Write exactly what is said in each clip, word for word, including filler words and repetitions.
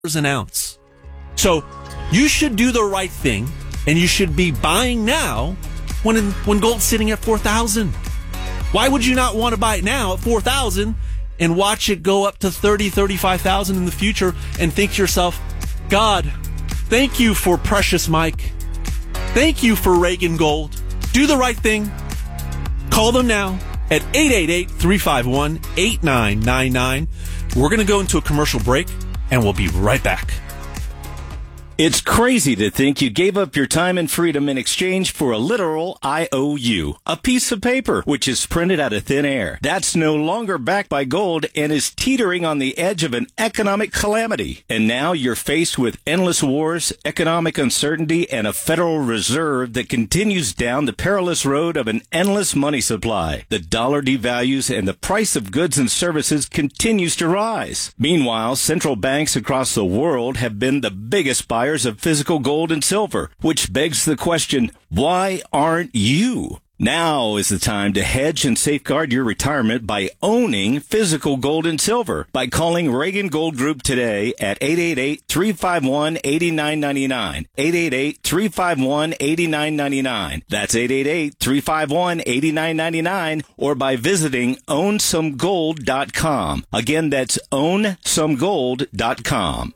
an ounce. So you should do the right thing, and you should be buying now when when gold's sitting at four thousand. Why would you not want to buy it now at four thousand and watch it go up to thirty, thirty-five thousand in the future and think to yourself, God, thank you for Precious Mike. Thank you for Reagan Gold. Do the right thing. Call them now at eight eight eight, three five one, eight nine nine nine. We're going to go into a commercial break, and we'll be right back. It's crazy to think you gave up your time and freedom in exchange for a literal I O U, a piece of paper which is printed out of thin air. That's no longer backed by gold and is teetering on the edge of an economic calamity. And now you're faced with endless wars, economic uncertainty, and a Federal Reserve that continues down the perilous road of an endless money supply. The dollar devalues and the price of goods and services continues to rise. Meanwhile, central banks across the world have been the biggest buyers of physical gold and silver, which begs the question, why aren't you? Now is the time to hedge and safeguard your retirement by owning physical gold and silver by calling Reagan Gold Group today at eight eight eight, three five one, eight nine nine nine, eight eight eight, three five one, eight nine nine nine. That's eight eight eight, three five one, eight nine nine nine, or by visiting own some gold dot com. Again, that's own some gold dot com.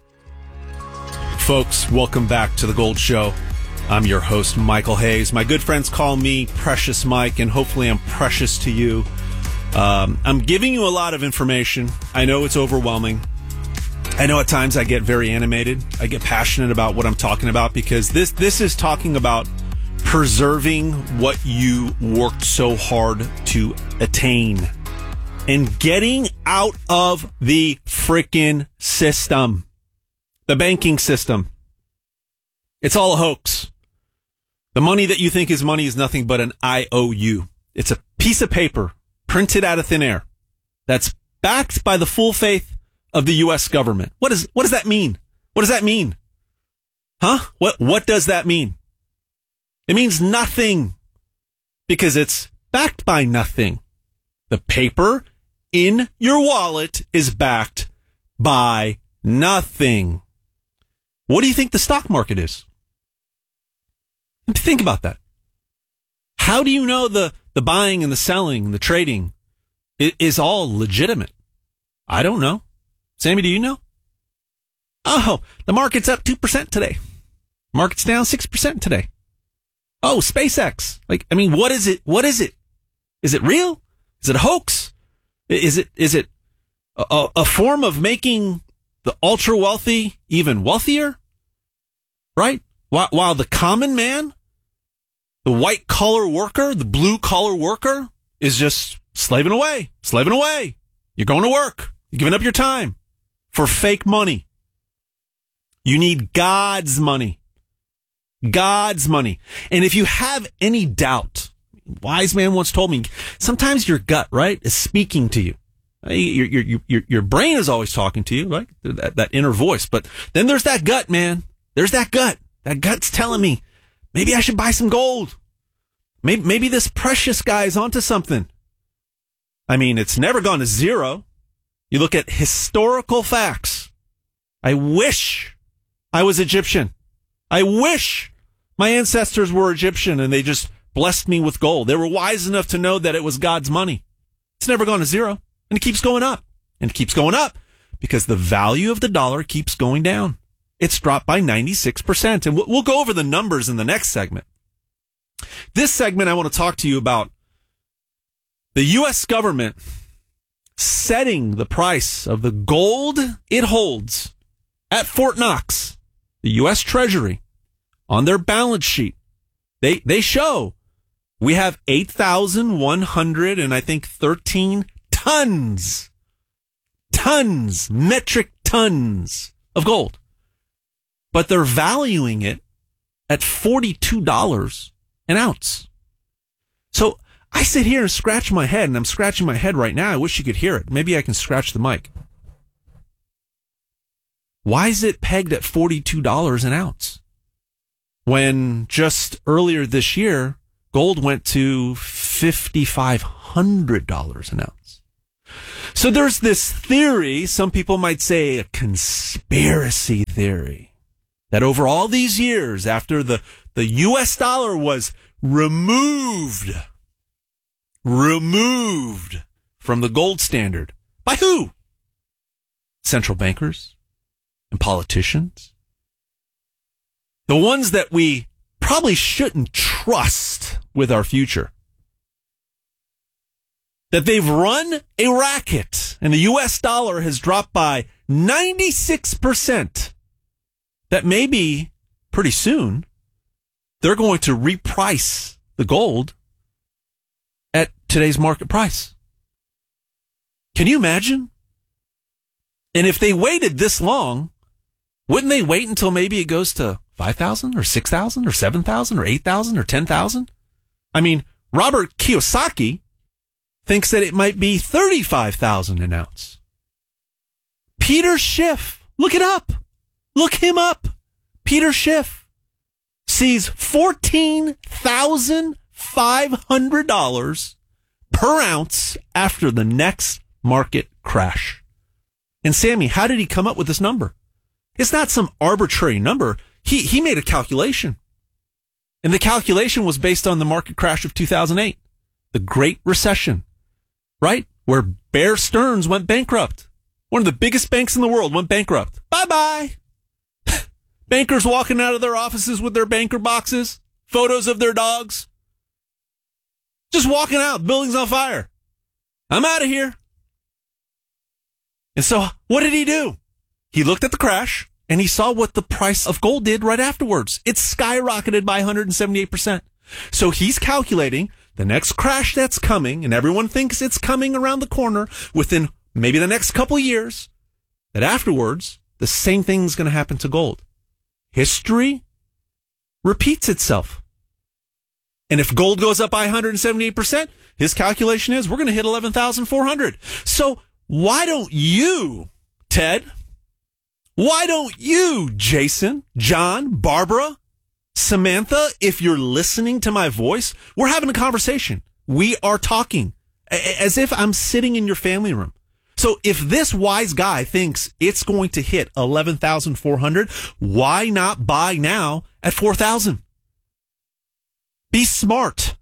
Folks, welcome back to The Gold Show. I'm your host, Michael Hayes. My good friends call me Precious Mike, and hopefully I'm precious to you. Um, I'm giving you a lot of information. I know it's overwhelming. I know at times I get very animated. I get passionate about what I'm talking about because this, this is talking about preserving what you worked so hard to attain and getting out of the freaking system. The banking system. It's all a hoax. The money that you think is money is nothing but an I O U. It's a piece of paper printed out of thin air that's backed by the full faith of the U S government. What is, what does that mean? What does that mean? Huh? What, what does that mean? It means nothing because it's backed by nothing. The paper in your wallet is backed by nothing. What do you think the stock market is? Think about that. How do you know the, the buying and the selling and the trading is all legitimate? I don't know. Sammy, do you know? Oh, the market's up two percent today. Market's down six percent today. Oh, SpaceX. Like, I mean, what is it? What is it? Is it real? Is it a hoax? Is it, is it a, a form of making the ultra wealthy even wealthier, right? While, while the common man, the white collar worker, the blue collar worker is just slaving away, slaving away. You're going to work. You're giving up your time for fake money. You need God's money. God's money. And if you have any doubt, wise man once told me, sometimes your gut, right, is speaking to you. Your, your, your, your brain is always talking to you, right? That, that inner voice. But then there's that gut, man. There's that gut. That gut's telling me, maybe I should buy some gold. Maybe, maybe this Precious guy is onto something. I mean, it's never gone to zero. You look at historical facts. I wish I was Egyptian. I wish my ancestors were Egyptian and they just blessed me with gold. They were wise enough to know that it was God's money. It's never gone to zero. And it keeps going up. And it keeps going up because the value of the dollar keeps going down. It's dropped by ninety-six percent. And we'll go over the numbers in the next segment. This segment, I want to talk to you about the U S government setting the price of the gold it holds at Fort Knox, the U S Treasury, on their balance sheet. They, they show we have eight thousand one hundred and I think thirteen tons, tons, metric tons of gold. But they're valuing it at forty-two dollars an ounce. So I sit here and scratch my head, and I'm scratching my head right now. I wish you could hear it. Maybe I can scratch the mic. Why is it pegged at forty-two dollars an ounce? When just earlier this year, gold went to five thousand five hundred dollars an ounce. So there's this theory, some people might say a conspiracy theory, that over all these years after the, the U S dollar was removed, removed from the gold standard. By who? Central bankers and politicians. The ones that we probably shouldn't trust with our future. That they've run a racket and the U S dollar has dropped by ninety-six percent. That maybe pretty soon they're going to reprice the gold at today's market price. Can you imagine? And if they waited this long, wouldn't they wait until maybe it goes to five thousand or six thousand or seven thousand or eight thousand or ten thousand? I mean, Robert Kiyosaki thinks that it might be thirty-five thousand an ounce. Peter Schiff, look it up. Look him up. Peter Schiff sees fourteen thousand five hundred dollars per ounce after the next market crash. And Sammy, how did he come up with this number? It's not some arbitrary number. He he made a calculation. And the calculation was based on the market crash of two thousand eight, the Great Recession, right? Where Bear Stearns went bankrupt. One of the biggest banks in the world went bankrupt. Bye-bye. Bankers walking out of their offices with their banker boxes, photos of their dogs. Just walking out, building's on fire. I'm out of here. And so what did he do? He looked at the crash and he saw what the price of gold did right afterwards. It skyrocketed by one hundred seventy-eight percent. So he's calculating the next crash that's coming, and everyone thinks it's coming around the corner within maybe the next couple years, that afterwards, the same thing's going to happen to gold. History repeats itself. And if gold goes up by one hundred seventy-eight percent, his calculation is we're going to hit eleven thousand four hundred. So why don't you, Ted, why don't you, Jason, John, Barbara, Samantha, if you're listening to my voice, we're having a conversation. We are talking as if I'm sitting in your family room. So if this wise guy thinks it's going to hit eleven thousand four hundred, why not buy now at four thousand? Be smart.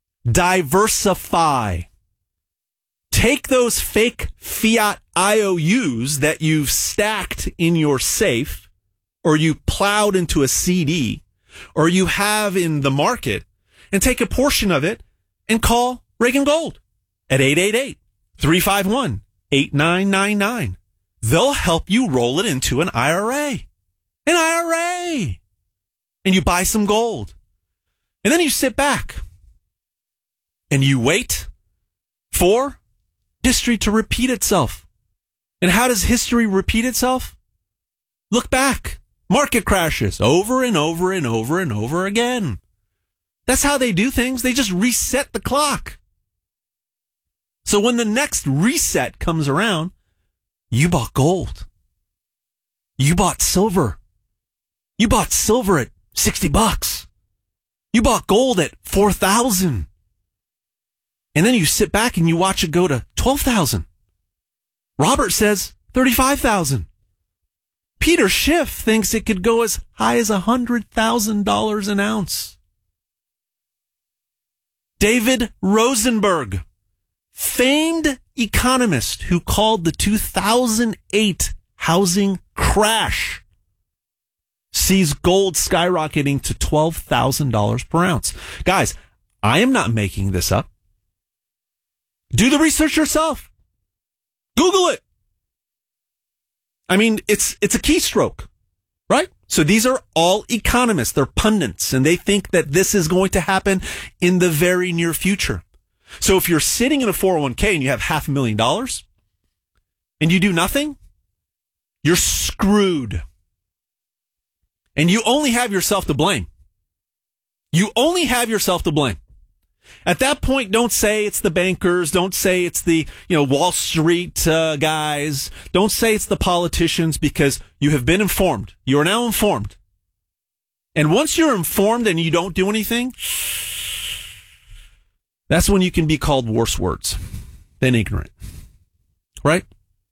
Diversify. Take those fake fiat I O Us that you've stacked in your safe, or you plowed into a C D, or you have in the market, and take a portion of it and call Reagan Gold at eight eight eight, three five one, eight nine nine nine. They'll help you roll it into an I R A. An I R A. And you buy some gold. And then you sit back and you wait for history to repeat itself. And how does history repeat itself? Look back. Market crashes over and over and over and over again. That's how they do things. They just reset the clock. So when the next reset comes around, you bought gold. You bought silver. You bought silver at sixty bucks. You bought gold at four thousand. And then you sit back and you watch it go to twelve thousand. Robert says thirty-five thousand. Peter Schiff thinks it could go as high as one hundred thousand dollars an ounce. David Rosenberg, famed economist who called the two thousand eight housing crash, sees gold skyrocketing to twelve thousand dollars per ounce. Guys, I am not making this up. Do the research yourself. Google it. I mean, it's it's a keystroke, right? So these are all economists. They're pundits, and they think that this is going to happen in the very near future. So if you're sitting in a four oh one k and you have half a million dollars and you do nothing, you're screwed. And you only have yourself to blame. You only have yourself to blame. At that point, don't say it's the bankers. Don't say it's the, you know, Wall Street uh, guys. Don't say it's the politicians, because you have been informed. You are now informed. And once you're informed and you don't do anything, that's when you can be called worse words than ignorant. right?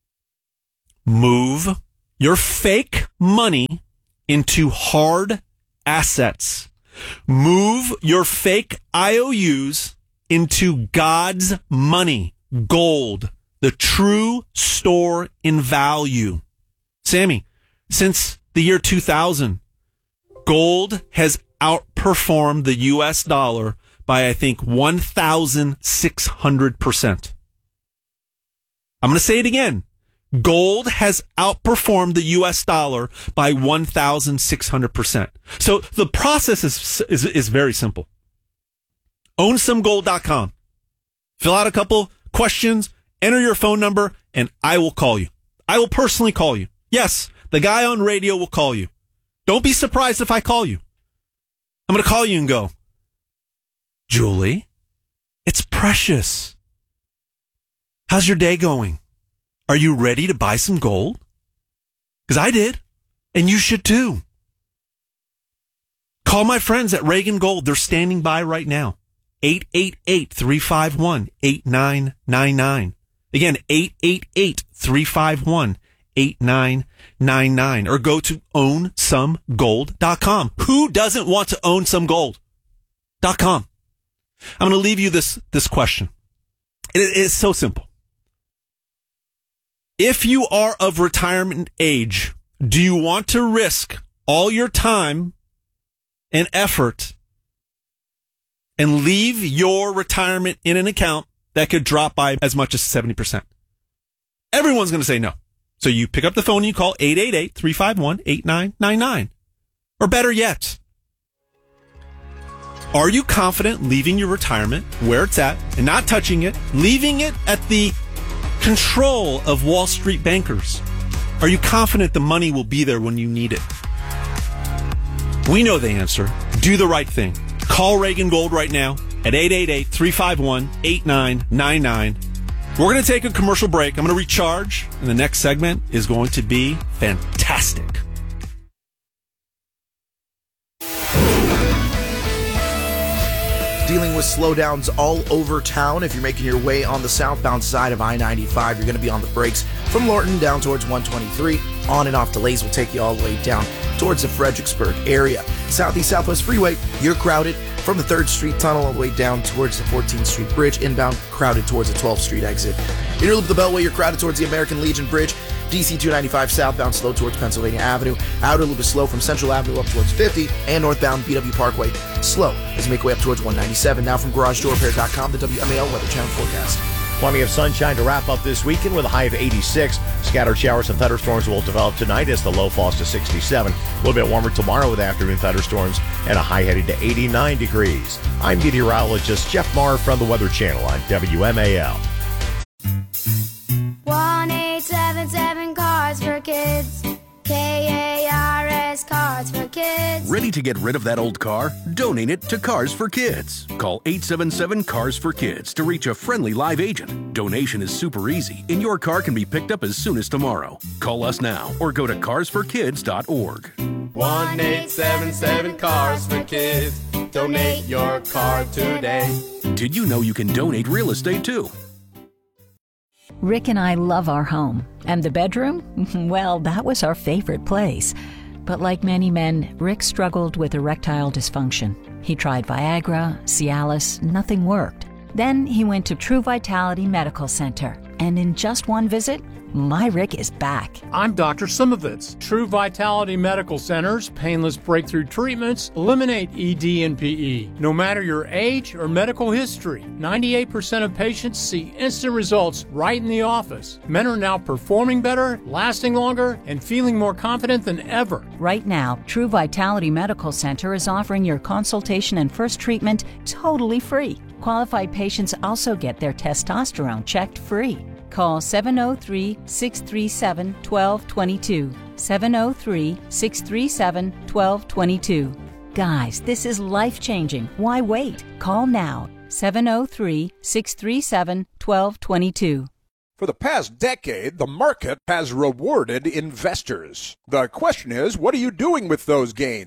Move your fake money into hard assets. Move your fake I O Us into God's money, gold, the true store in value. Sammy, since the year two thousand, gold has outperformed the U S dollar by, I think, one thousand six hundred percent. I'm going to say it again. Gold has outperformed the U S dollar by one thousand six hundred percent. So the process is, is, is very simple. own some gold dot com. Fill out a couple questions, enter your phone number, and I will call you. I will personally call you. Yes, the guy on radio will call you. Don't be surprised if I call you. I'm going to call you and go, Julie, it's precious. How's your day going? Are you ready to buy some gold? Because I did, and you should too. Call my friends at Reagan Gold. They're standing by right now. eight eight eight, three five one, eight nine nine nine. Again, eight eight eight, three five one, eight nine nine nine. Or go to own some gold dot com. Who doesn't want to own some gold dot com? I'm going to leave you this, this question. It is so simple. If you are of retirement age, do you want to risk all your time and effort and leave your retirement in an account that could drop by as much as seventy percent? Everyone's going to say no. So you pick up the phone and you call eight eight eight, three five one, eight nine nine nine. Or better yet, are you confident leaving your retirement where it's at and not touching it, leaving it at the control of Wall Street bankers? Are you confident the money will be there when you need it? We know the answer. Do the right thing. Call Reagan Gold right now at eight eight eight, three five one, eight nine nine nine. We're going to take a commercial break. I'm going to recharge, and the next segment is going to be fantastic. Dealing with slowdowns all over town. If you're making your way on the southbound side of I ninety-five, you're going to be on the brakes from Lorton down towards one twenty-three. On and off delays will take you all the way down towards the Fredericksburg area. Southeast Southwest Freeway, you're crowded from the third Street Tunnel all the way down towards the fourteenth Street Bridge. Inbound, crowded towards the twelfth Street exit. Inner loop of the Beltway, you're crowded towards the American Legion Bridge. D C two ninety-five southbound slow towards Pennsylvania Avenue. Outer loop is slow from Central Avenue up towards fifty. And northbound B W Parkway slow as you make your way up towards one ninety-seven. Now from Garage Door Repair dot com, the W M A L Weather Channel forecast. Plenty of sunshine to wrap up this weekend with a high of eighty-six. Scattered showers and thunderstorms will develop tonight as the low falls to sixty-seven. A little bit warmer tomorrow with afternoon thunderstorms and a high heading to eighty-nine degrees. I'm meteorologist Jeff Maher from the Weather Channel on W M A L. one eight seven seven Cars for Kids. K A R S Cars for Kids. Ready to get rid of that old car? Donate it to Cars for Kids. Call eight seven seven, C A R S for Kids to reach a friendly live agent. Donation is super easy, and your car can be picked up as soon as tomorrow. Call us now or go to cars for kids dot org. one eight seven seven Cars for Kids. Donate your car today. Did you know you can donate real estate too? Rick and I love our home. And the bedroom? Well, that was our favorite place. But like many men, Rick struggled with erectile dysfunction. He tried Viagra, Cialis, nothing worked. Then he went to True Vitality Medical Center. And in just one visit, my Rick is back. I'm Doctor Simovitz. True Vitality Medical Center's painless breakthrough treatments eliminate E D and P E. No matter your age or medical history, ninety-eight percent of patients see instant results right in the office. Men are now performing better, lasting longer, and feeling more confident than ever. Right now, True Vitality Medical Center is offering your consultation and first treatment totally free. Qualified patients also get their testosterone checked free. Call seven oh three, six three seven, one two two two. seven oh three, six three seven, one two two two. Guys, this is life-changing. Why wait? Call now. seven oh three, six three seven, one two two two. For the past decade, the market has rewarded investors. The question is, what are you doing with those gains?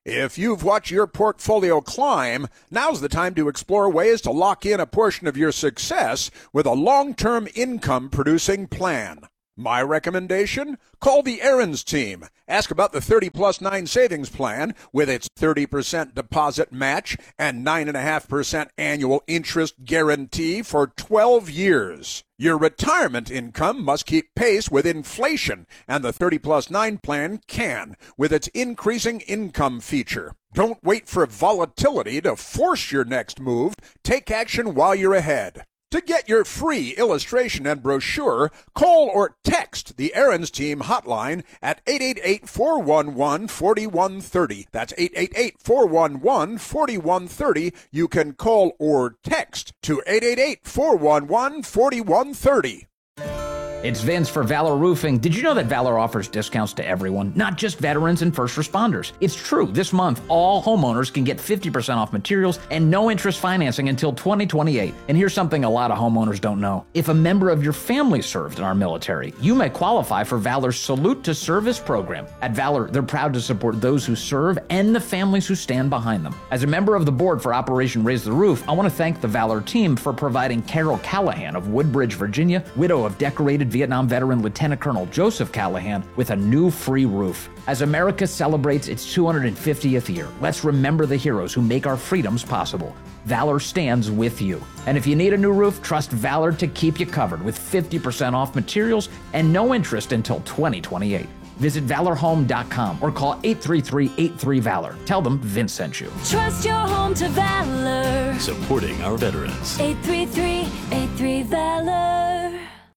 If you've watched your portfolio climb, now's the time to explore ways to lock in a portion of your success with a long-term income-producing plan. My recommendation? Call the Aaron's team. Ask about the thirty plus nine savings plan with its thirty percent deposit match and nine point five percent annual interest guarantee for twelve years. Your retirement income must keep pace with inflation, and the thirty plus nine plan can with its increasing income feature. Don't wait for volatility to force your next move. Take action while you're ahead. To get your free illustration and brochure, call or text the Aaron's Team hotline at eight eight eight, four one one, four one three zero. That's eight eight eight, four one one, four one three zero. You can call or text to eight eight eight, four one one, four one three zero. It's Vince for Valor Roofing. Did you know that Valor offers discounts to everyone, not just veterans and first responders? It's true. This month, all homeowners can get fifty percent off materials and no interest financing until twenty twenty-eight. And here's something a lot of homeowners don't know. If a member of your family served in our military, you may qualify for Valor's Salute to Service program. At Valor, they're proud to support those who serve and the families who stand behind them. As a member of the board for Operation Raise the Roof, I want to thank the Valor team for providing Carol Callahan of Woodbridge, Virginia, widow of decorated Vietnam veteran Lieutenant Colonel Joseph Callahan, with a new free roof. As America celebrates its two hundred fiftieth year, let's remember the heroes who make our freedoms possible. Valor stands with you. And if you need a new roof, trust Valor to keep you covered with fifty percent off materials and no interest until twenty twenty-eight. Visit valor home dot com or call eight three three, eight three, VALOR. Tell them Vince sent you. Trust your home to Valor. Supporting our veterans. eight three three, eight three, VALOR.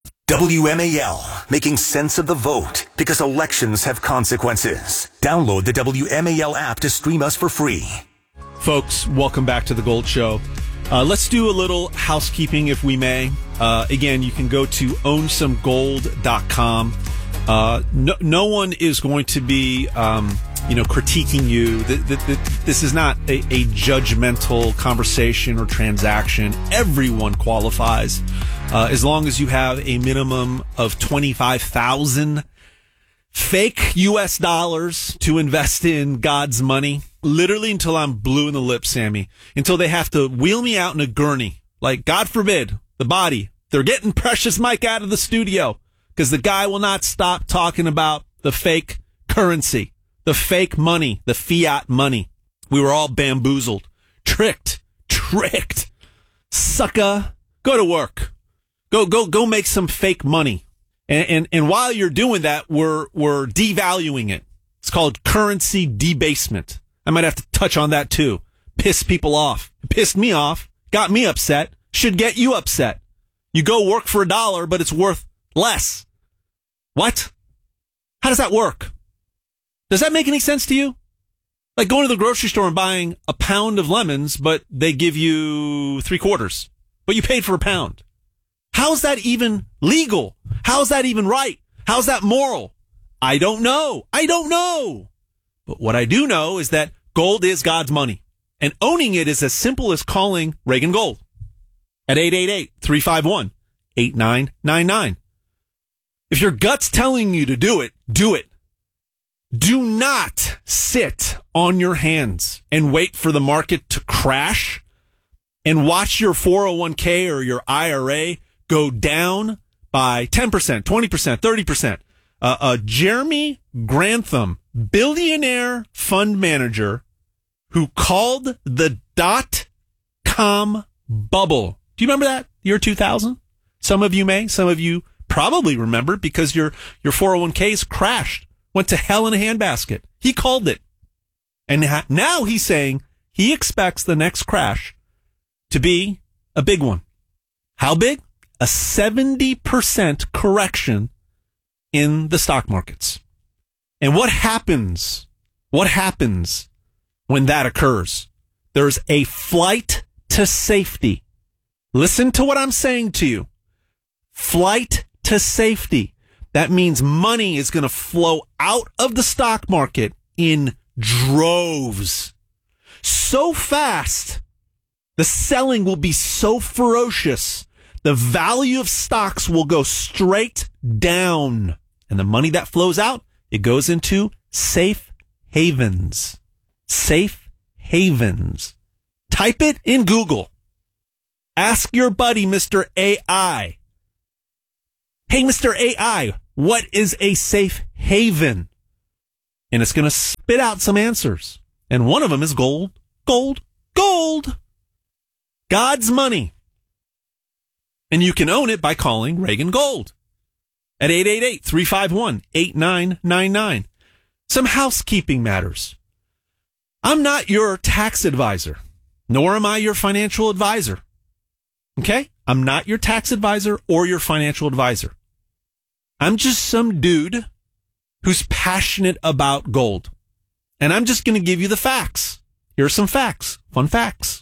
W M A L, making sense of the vote because elections have consequences. Download the W M A L app to stream us for free. Folks, welcome back to the Gold Show. Uh, let's do a little housekeeping, if we may. Uh, again, you can go to own some gold dot com. Uh, no, no one is going to be, um, you know, critiquing you. The, the, the, this is not a, a judgmental conversation or transaction. Everyone qualifies. Uh, as long as you have a minimum of twenty-five thousand fake U S dollars to invest in God's money, literally until I'm blue in the lips, Sammy, until they have to wheel me out in a gurney. Like, God forbid, the body. They're getting Precious Mike out of the studio because the guy will not stop talking about the fake currency, the fake money, the fiat money. We were all bamboozled, tricked, tricked. Sucker, go to work. Go, go, go make some fake money. And, and, and while you're doing that, we're, we're devaluing it. It's called currency debasement. I might have to touch on that too. Piss people off. It pissed me off. Got me upset. Should get you upset. You go work for a dollar, but it's worth less. What? How does that work? Does that make any sense to you? Like going to the grocery store and buying a pound of lemons, but they give you three quarters, but you paid for a pound. How's that even legal? How's that even right? How's that moral? I don't know. I don't know. But what I do know is that gold is God's money, and owning it is as simple as calling Reagan Gold at eight eight eight, three five one, eight nine nine nine. If your gut's telling you to do it, do it. Do not sit on your hands and wait for the market to crash and watch your four oh one k or your I R A go down by ten percent, twenty percent, thirty percent. Uh, uh, Jeremy Grantham, billionaire fund manager who called the dot-com bubble. Do you remember that? Year two thousand? Some of you may. Some of you probably remember because your, your four oh one k's crashed, went to hell in a handbasket. He called it. And now he's saying he expects the next crash to be a big one. How big? A seventy percent correction in the stock markets. And what happens? What happens when that occurs? There's a flight to safety. Listen to what I'm saying to you. Flight to safety. That means money is going to flow out of the stock market in droves. So fast, the selling will be so ferocious, the value of stocks will go straight down. And the money that flows out, it goes into safe havens. Safe havens. Type it in Google. Ask your buddy, Mister A I. Hey, Mister A I, what is a safe haven? And it's going to spit out some answers. And one of them is gold, gold, gold. God's money. And you can own it by calling Reagan Gold at eight eight eight, three five one, eight nine nine nine. Some housekeeping matters. I'm not your tax advisor, nor am I your financial advisor. Okay? I'm not your tax advisor or your financial advisor. I'm just some dude who's passionate about gold. And I'm just going to give you the facts. Here are some facts. Fun facts.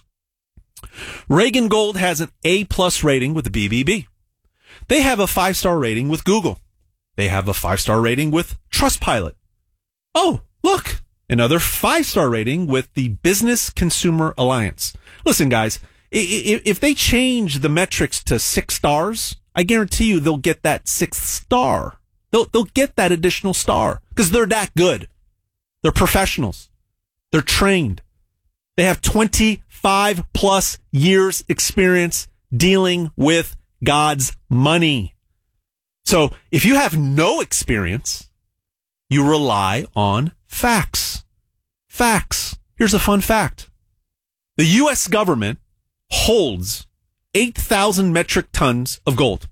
Reagan Gold has an A-plus rating with the B B B. They have a five-star rating with Google. They have a five-star rating with Trustpilot. Oh, look, another five-star rating with the Business Consumer Alliance. Listen, guys, if they change the metrics to six stars, I guarantee you they'll get that sixth star. They'll, they'll get that additional star because they're that good. They're professionals. They're trained. They have twenty-five plus years experience dealing with God's money. So if you have no experience, you rely on facts. Facts. Here's a fun fact. The U S government holds eight thousand metric tons of gold.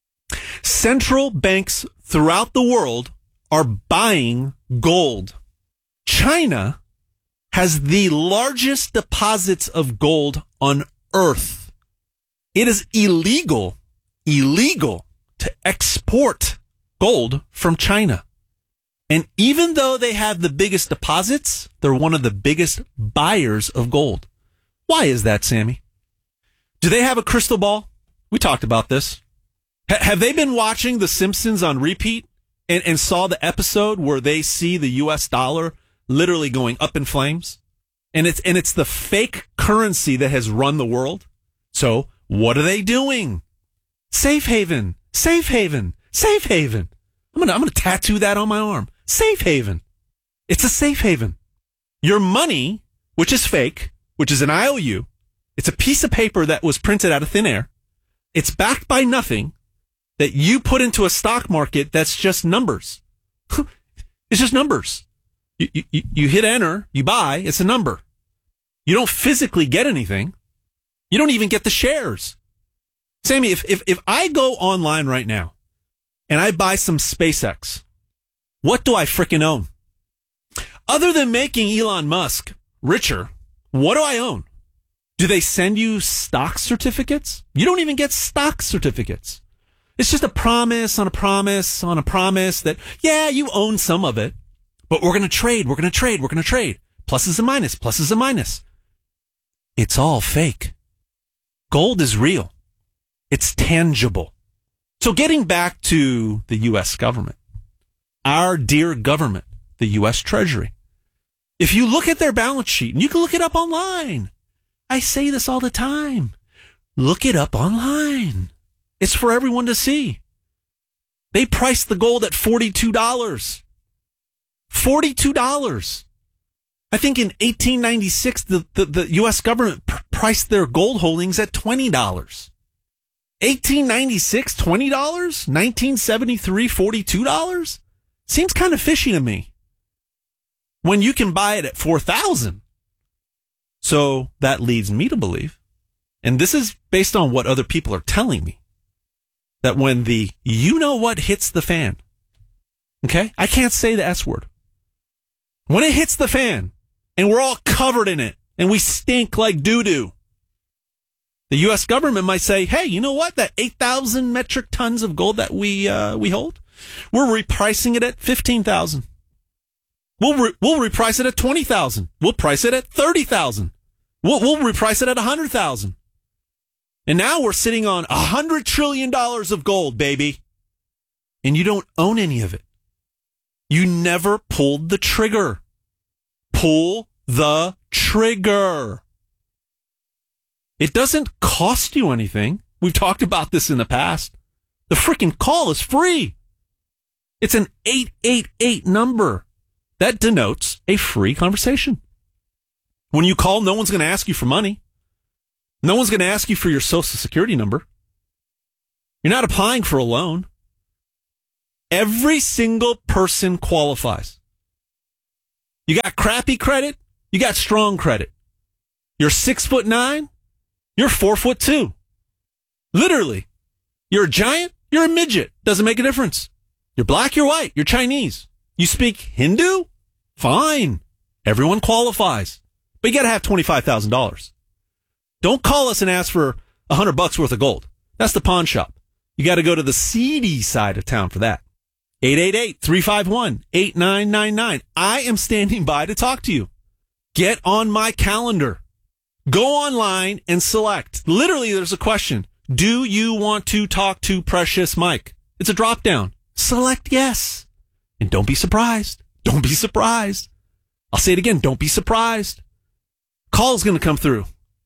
Central banks throughout the world are buying gold. China has the largest deposits of gold on earth. It is illegal, illegal to export gold from China. And even though they have the biggest deposits, they're one of the biggest buyers of gold. Why is that, Sammy? Do they have a crystal ball? We talked about this. H- have they been watching The Simpsons on repeat and, and saw the episode where they see the U S dollar literally going up in flames? And it's, and it's the fake currency that has run the world. So what are they doing? Safe haven, safe haven, safe haven. I'm going to, I'm going to tattoo that on my arm. Safe haven. It's a safe haven. Your money, which is fake, which is an I O U, it's a piece of paper that was printed out of thin air. It's backed by nothing that you put into a stock market that's just numbers. It's just numbers. You, you, you hit enter, you buy, it's a number. You don't physically get anything. You don't even get the shares. Sammy, if, if, if I go online right now and I buy some SpaceX, what do I frickin' own? Other than making Elon Musk richer, what do I own? Do they send you stock certificates? You don't even get stock certificates. It's just a promise on a promise on a promise that, yeah, you own some of it, but we're going to trade, we're going to trade, we're going to trade. Pluses and minus, pluses and minus. It's all fake. Gold is real. It's tangible. So getting back to the U S government, our dear government, the U S Treasury, if you look at their balance sheet, and you can look it up online. I say this all the time. Look it up online. It's for everyone to see. They priced the gold at forty-two dollars. forty-two dollars. I think in eighteen ninety-six, the, the, the U S government pr- priced their gold holdings at twenty dollars. eighteen ninety-six, twenty dollars? nineteen seventy-three, forty-two dollars? Seems kind of fishy to me. When you can buy it at four thousand dollars. So that leads me to believe, and this is based on what other people are telling me, that when the you-know-what hits the fan, okay? I can't say the S word. When it hits the fan, and we're all covered in it, and we stink like doo-doo, the U S government might say, hey, you know what? That eight thousand metric tons of gold that we uh, we hold, we're repricing it at fifteen thousand. We'll re- we'll reprice it at twenty thousand. We'll price it at thirty thousand. We'll we'll reprice it at one hundred thousand. And now we're sitting on one hundred trillion dollars of gold, baby. And you don't own any of it. You never pulled the trigger. Pull the trigger. It doesn't cost you anything. We've talked about this in the past. The freaking call is free. It's an eight eight eight number. That denotes a free conversation. When you call, no one's going to ask you for money. No one's going to ask you for your social security number. You're not applying for a loan. Every single person qualifies. You got crappy credit, you got strong credit. You're six foot nine, you're four foot two. Literally. You're a giant, you're a midget. Doesn't make a difference. You're black, you're white, you're Chinese. You speak Hindu? Fine. Everyone qualifies. But you got to have twenty-five thousand dollars. Don't call us and ask for a hundred bucks worth of gold. That's the pawn shop. You got to go to the seedy side of town for that. eight eight eight, three five one, eight nine nine nine. I am standing by to talk to you. Get on my calendar. Go online and select. Literally, there's a question. Do you want to talk to Precious Mike? It's a drop down. Select yes. And don't be surprised. Don't be surprised. I'll say it again. Don't be surprised. Call's going to come through.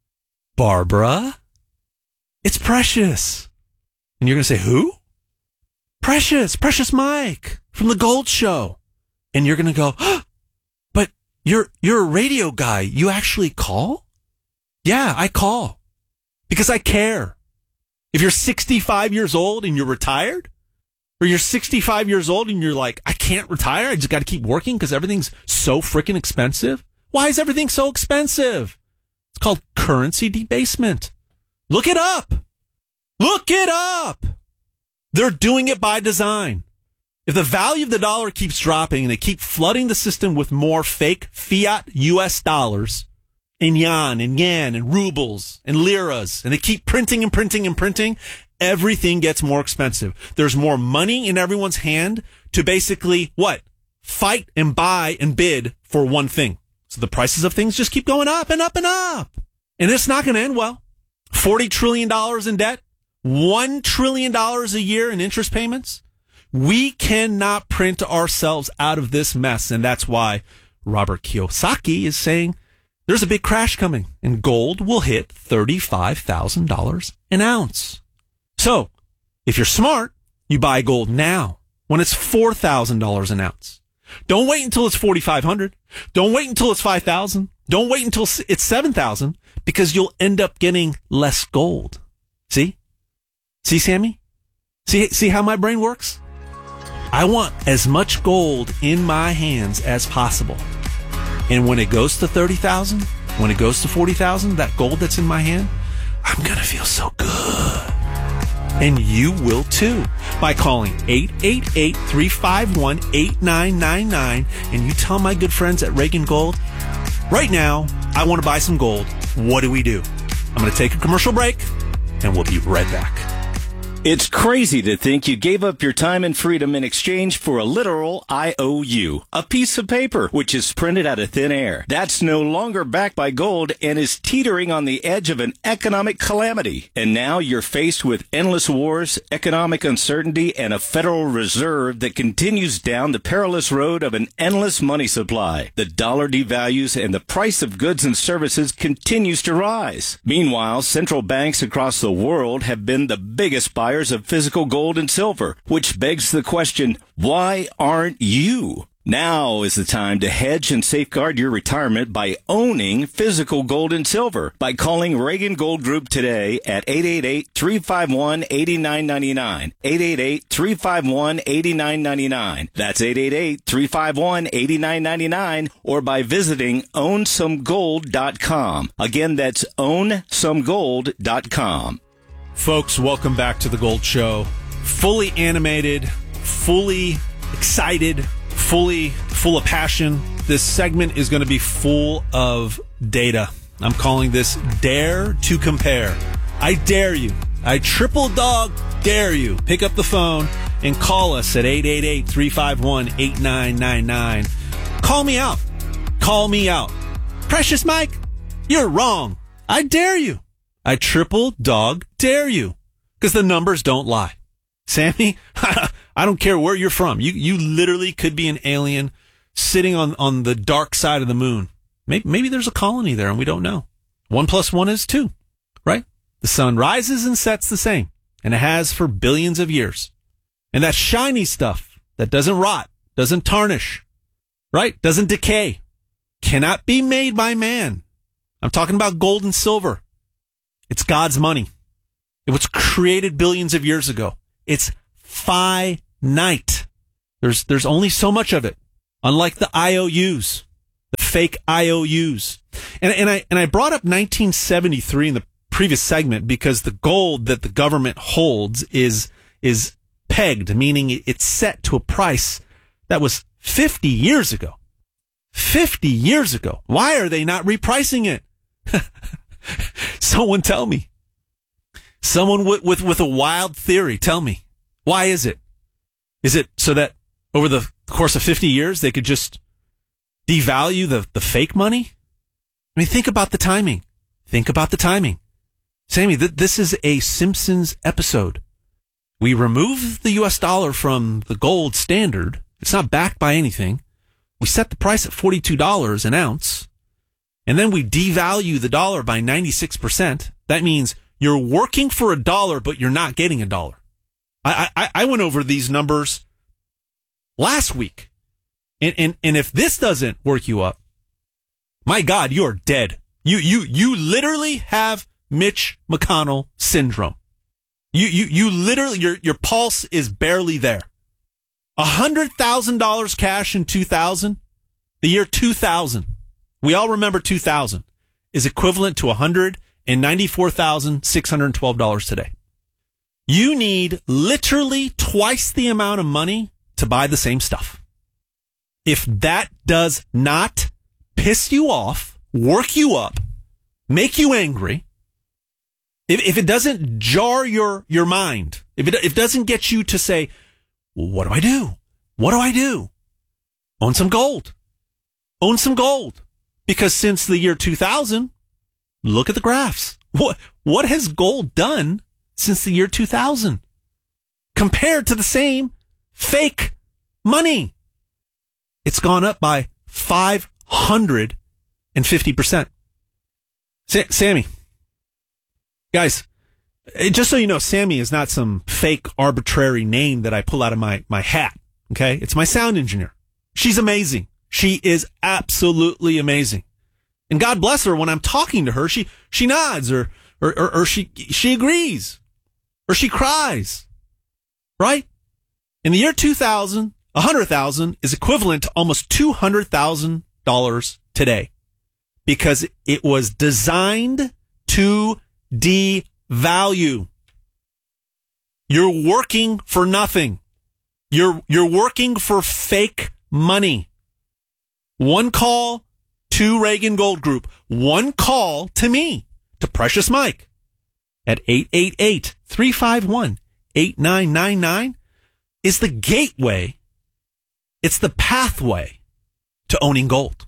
Barbara, it's Precious. And you're going to say, who? Precious, Precious Mike from the Gold Show. And you're going to go, oh, but you're, you're a radio guy. You actually call? Yeah, I call because I care. If you're sixty-five years old and you're retired, or you're sixty-five years old and you're like, I can't retire. I just got to keep working because everything's so freaking expensive. Why is everything so expensive? It's called currency debasement. Look it up. Look it up. They're doing it by design. If the value of the dollar keeps dropping and they keep flooding the system with more fake fiat U S dollars and yuan and yen and rubles and liras, and they keep printing and printing and printing, everything gets more expensive. There's more money in everyone's hand to basically, what? Fight and buy and bid for one thing. So the prices of things just keep going up and up and up. And it's not going to end well. forty trillion dollars in debt, one trillion dollars a year in interest payments. We cannot print ourselves out of this mess. And that's why Robert Kiyosaki is saying there's a big crash coming and gold will hit thirty-five thousand dollars an ounce. So if you're smart, you buy gold now when it's four thousand dollars an ounce. Don't wait until it's forty-five hundred dollars. Don't wait until it's five thousand dollars. Don't wait until it's seven thousand dollars because you'll end up getting less gold. See? See, Sammy? See, see how my brain works? I want as much gold in my hands as possible. And when it goes to thirty thousand dollars, when it goes to forty thousand dollars, that gold that's in my hand, I'm going to feel so good. And you will too by calling eight eight eight, three five one, eight nine nine nine and you tell my good friends at Reagan Gold, right now, I want to buy some gold. What do we do? I'm going to take a commercial break and we'll be right back. It's crazy to think you gave up your time and freedom in exchange for a literal I O U, a piece of paper which is printed out of thin air. That's no longer backed by gold and is teetering on the edge of an economic calamity. And now you're faced with endless wars, economic uncertainty, and a Federal Reserve that continues down the perilous road of an endless money supply. The dollar devalues and the price of goods and services continues to rise. Meanwhile, central banks across the world have been the biggest buyers of physical gold and silver, which begs the question, why aren't you? Now is the time to hedge and safeguard your retirement by owning physical gold and silver by calling Reagan Gold Group today at eight eight eight, three five one, eight nine nine nine, eight eight eight, three five one, eight nine nine nine. That's eight eight eight, three five one, eight nine nine nine, or by visiting own some gold dot com. Again, that's own some gold dot com. Folks, welcome back to the Gold Show. Fully animated, fully excited, fully full of passion. This segment is going to be full of data. I'm calling this Dare to Compare. I dare you. I triple dog dare you. Pick up the phone and call us at eight eight eight, three five one, eight nine nine nine. Call me out. Call me out. Precious Mike, you're wrong. I dare you. I triple dog dare you because the numbers don't lie. Sammy, I don't care where you're from. You you literally could be an alien sitting on, on the dark side of the moon. Maybe, maybe there's a colony there and we don't know. One plus one is two, right? The sun rises and sets the same, and it has for billions of years. And that shiny stuff that doesn't rot, doesn't tarnish, right? Doesn't decay, cannot be made by man. I'm talking about gold and silver. It's God's money. It was created billions of years ago. It's finite. There's, there's only so much of it. Unlike the I O Us, the fake I O Us. And, and I, and I brought up nineteen seventy-three in the previous segment because the gold that the government holds is, is pegged, meaning it's set to a price that was fifty years ago. fifty years ago. Why are they not repricing it? Someone tell me. Someone with, with, with a wild theory, tell me. Why is it? Is it so that over the course of fifty years, they could just devalue the, the fake money? I mean, think about the timing. Think about the timing. Sammy, th- this is a Simpsons episode. We remove the U S dollar from the gold standard. It's not backed by anything. We set the price at forty-two dollars an ounce. And then we devalue the dollar by ninety-six percent. That means you're working for a dollar, but you're not getting a dollar. I, I, I went over these numbers last week. And, and, and if this doesn't work you up, my God, you're dead. You, you, you literally have Mitch McConnell syndrome. You, you, you literally, your, your pulse is barely there. A hundred thousand dollars cash in two thousand, the year two thousand. We all remember two thousand is equivalent to one hundred ninety-four thousand six hundred twelve dollars today. You need literally twice the amount of money to buy the same stuff. If that does not piss you off, work you up, make you angry, if, if it doesn't jar your, your mind, if it, if it doesn't get you to say, well, what do I do? What do I do? Own some gold. Own some gold. Because since the year two thousand, look at the graphs. What, what has gold done since the year two thousand compared to the same fake money? It's gone up by five hundred fifty percent. Sa- Sammy. Guys, just so you know, Sammy is not some fake arbitrary name that I pull out of my, my hat. Okay. It's my sound engineer. She's amazing. She is absolutely amazing. And God bless her, when I'm talking to her, she, she nods or, or, or, or she, she agrees or she cries, right? In the year two thousand, one hundred thousand is equivalent to almost two hundred thousand dollars today because it was designed to devalue. You're working for nothing. You're, you're working for fake money. One call to Reagan Gold Group. One call to me, to Precious Mike at eight eight eight, three five one, eight nine nine nine is the gateway. It's the pathway to owning gold.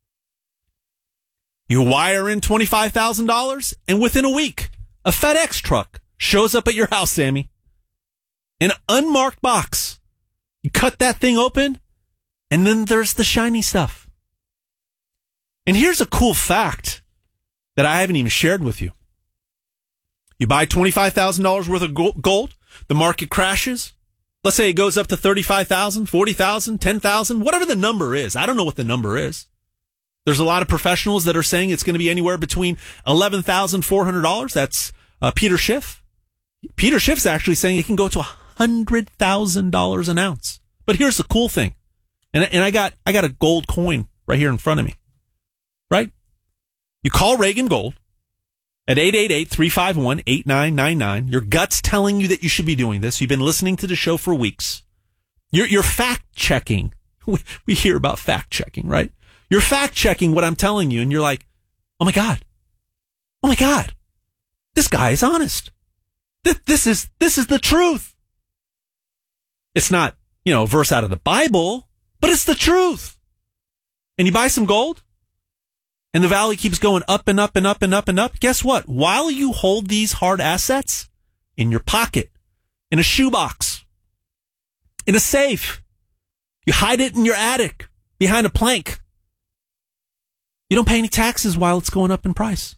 You wire in twenty-five thousand dollars and within a week, a FedEx truck shows up at your house, Sammy. An unmarked box. You cut that thing open and then there's the shiny stuff. And here's a cool fact that I haven't even shared with you. You buy twenty-five thousand dollars worth of gold, the market crashes. Let's say it goes up to thirty-five thousand dollars, forty thousand dollars, ten thousand dollars, whatever the number is. I don't know what the number is. There's a lot of professionals that are saying it's going to be anywhere between eleven thousand four hundred dollars. That's uh, Peter Schiff. Peter Schiff's actually saying it can go to one hundred thousand dollars an ounce. But here's the cool thing. And, and I got, I got a gold coin right here in front of me. Right? You call Reagan Gold at eight eight eight, three five one, eight nine nine nine. Your gut's telling you that you should be doing this. You've been listening to the show for weeks. You're, you're fact checking. We, we hear about fact checking, right? You're fact checking what I'm telling you. And you're like, oh my God. Oh my God. This guy is honest. This, this is, this is the truth. It's not, you know, a verse out of the Bible, but it's the truth. And you buy some gold and the valley keeps going up and up and up and up and up. Guess what? While you hold these hard assets in your pocket, in a shoebox, in a safe, you hide it in your attic behind a plank. You don't pay any taxes while it's going up in price.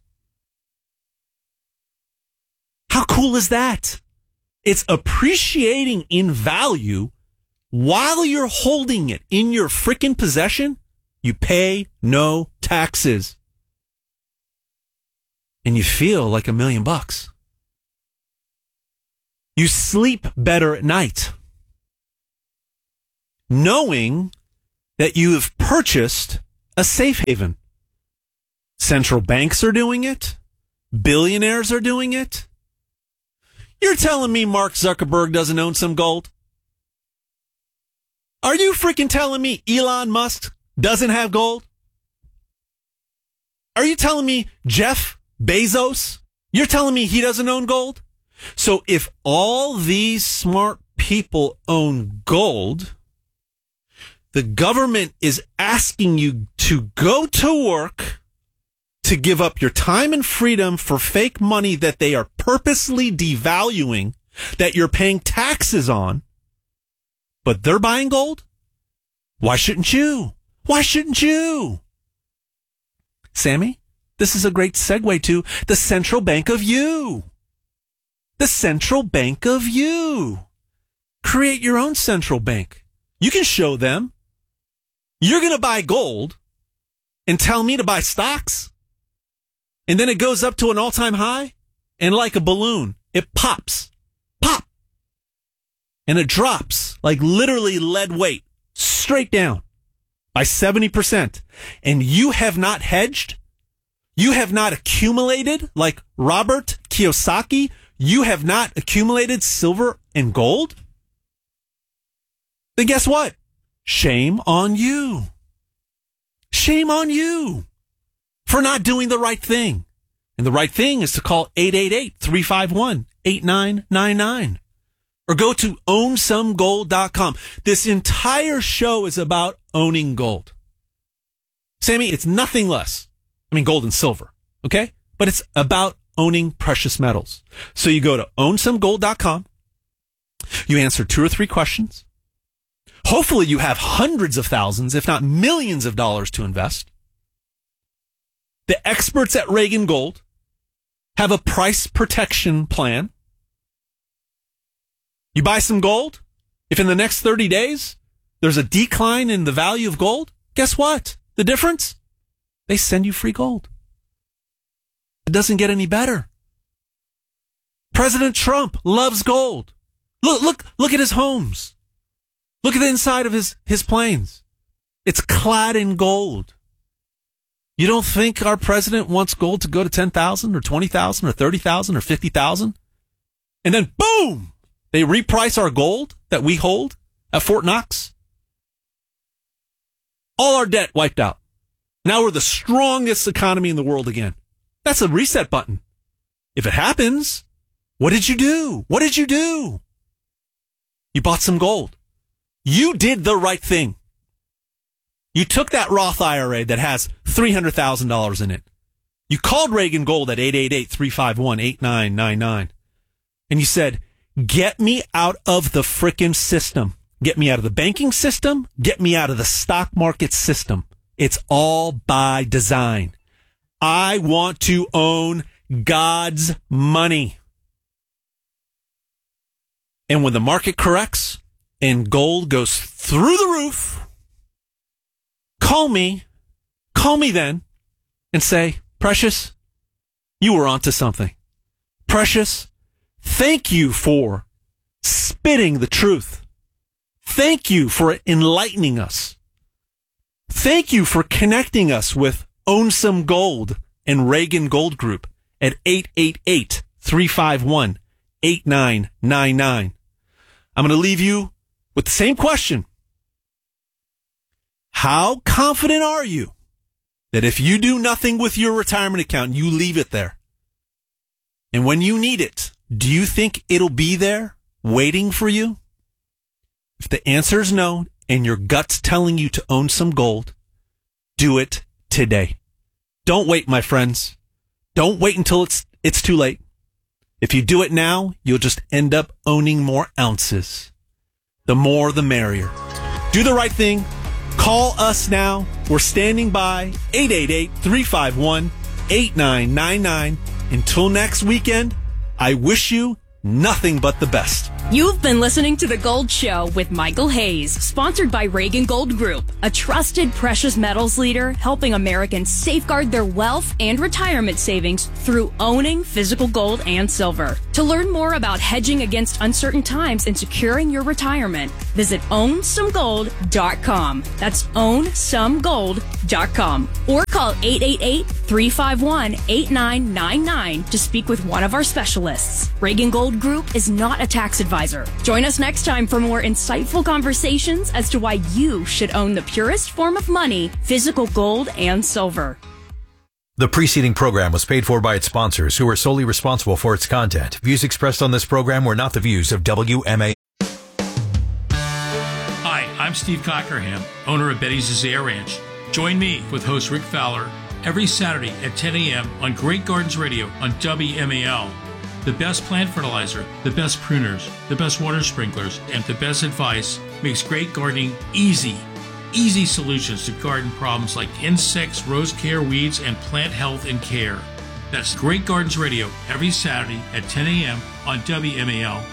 How cool is that? It's appreciating in value while you're holding it in your freaking possession. You pay no taxes. and you feel like a million bucks. You sleep better at night, knowing that you have purchased a safe haven. Central banks are doing it. Billionaires are doing it. You're telling me Mark Zuckerberg doesn't own some gold? Are you freaking telling me Elon Musk doesn't have gold? Are you telling me Jeff Bezos, you're telling me he doesn't own gold? So if all these smart people own gold, the government is asking you to go to work to give up your time and freedom for fake money that they are purposely devaluing, that you're paying taxes on, but they're buying gold? Why shouldn't you? Why shouldn't you? Sammy, this is a great segue to the central bank of you. The central bank of you. Create your own central bank. You can show them. You're going to buy gold and tell me to buy stocks. And then it goes up to an all-time high. And like a balloon, it pops. Pop. And it drops like literally lead weight straight down by seventy percent. And you have not hedged. You have not accumulated like Robert Kiyosaki. You have not accumulated silver and gold. Then guess what? Shame on you. Shame on you for not doing the right thing. And the right thing is to call eight eight eight, three five one, eight nine nine nine or go to own some gold dot com. This entire show is about owning gold. Sammy, it's nothing less. I mean, gold and silver, okay? But it's about owning precious metals. So you go to own some gold dot com. You answer two or three questions. Hopefully you have hundreds of thousands, if not millions of dollars to invest. The experts at Reagan Gold have a price protection plan. You buy some gold. If in the next thirty days there's a decline in the value of gold, guess what? The difference? They send you free gold. It doesn't get any better. President Trump loves gold. Look, look, look at his homes. Look at the inside of his, his planes. It's clad in gold. You don't think our president wants gold to go to ten thousand or twenty thousand or thirty thousand or fifty thousand? And then boom, they reprice our gold that we hold at Fort Knox. All our debt wiped out. Now we're the strongest economy in the world again. That's a reset button. If it happens, what did you do? What did you do? You bought some gold. You did the right thing. You took that Roth I R A that has three hundred thousand dollars in it. You called Reagan Gold at eight eight eight, three five one, eight nine nine nine. And you said, get me out of the frickin' system. Get me out of the banking system. Get me out of the stock market system. It's all by design. I want to own God's money. And when the market corrects and gold goes through the roof, call me, call me then and say, Precious, you were onto something. Precious, thank you for spitting the truth. Thank you for enlightening us. Thank you for connecting us with Own Some Gold and Reagan Gold Group at eight eight eight, three five one, eight nine nine nine. I'm going to leave you with the same question. How confident are you that if you do nothing with your retirement account, you leave it there? And when you need it, do you think it'll be there waiting for you? If the answer is no, and your gut's telling you to own some gold, do it today. Don't wait, my friends. Don't wait until it's it's too late. If you do it now, you'll just end up owning more ounces. The more, the merrier. Do the right thing. Call us now. We're standing by. eight eight eight, three five one, eight nine nine nine. Until next weekend, I wish you nothing but the best. You've been listening to The Gold Show with Michael Hayes, sponsored by Reagan Gold Group, a trusted precious metals leader helping Americans safeguard their wealth and retirement savings through owning physical gold and silver. To learn more about hedging against uncertain times and securing your retirement, visit own some gold dot com. That's own some gold dot com. Or call eight eight eight, three five one, eight nine nine nine to speak with one of our specialists. Reagan Gold Group is not a tax advisor. Join us next time for more insightful conversations as to why you should own the purest form of money, physical gold and silver. The preceding program was paid for by its sponsors, who are solely responsible for its content. Views expressed on this program were not the views of W M A. Hi, I'm Steve Cockerham, owner of Betty's Azalea Ranch. Join me with host Rick Fowler every Saturday at ten a.m. on Great Gardens Radio on W M A L. The best plant fertilizer, the best pruners, the best water sprinklers, and the best advice makes great gardening easy. Easy solutions to garden problems like insects, rose care, weeds, and plant health and care. That's Great Gardens Radio every Saturday at ten a.m. on W M A L.